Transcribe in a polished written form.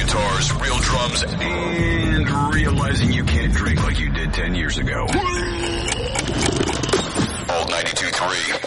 guitars, real drums, and realizing you can't drink like you did 10 years ago. Alt 92.3.